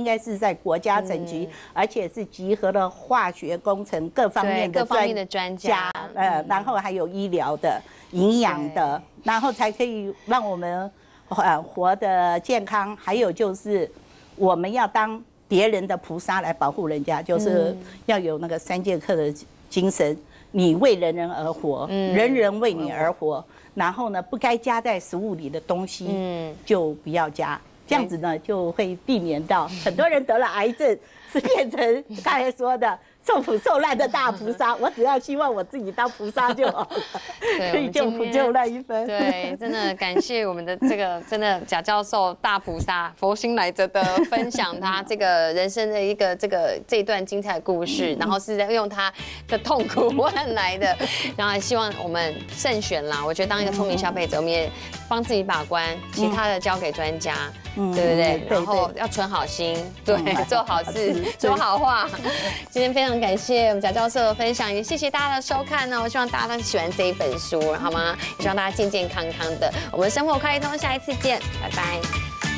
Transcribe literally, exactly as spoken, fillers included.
该是在国家等级，而且是集合了化学工程各方面的各方面的专家， 呃，然后还有医疗的、营养的，然后才可以让我们呃活得健康。还有就是我们要当别人的菩萨来保护人家，就是要有那个三剑客的精神。你为人人而活，人人为你而活。然后呢，不该加在食物里的东西，就不要加。这样子呢，就会避免到很多人得了癌症，是变成刚才说的受苦受难的大菩萨。我只要希望我自己当菩萨就好了，可以救苦救难一分。 对，真的感谢我们的这个真的贾教授大菩萨佛心来着的分享，他这个人生的一个这个这一段精彩的故事，然后是在用他的痛苦换来的，然后也希望我们慎选啦。我觉得当一个聪明消费者，我们也帮自己把关，其他的交给专家。对不对？然后要存好心，对，做好事，说好话。今天非常感谢我们贾教授的分享，也谢谢大家的收看呢。我希望大家都喜欢这一本书，好吗？希望大家健健康康的。我们生活快易通，下一次见，拜拜。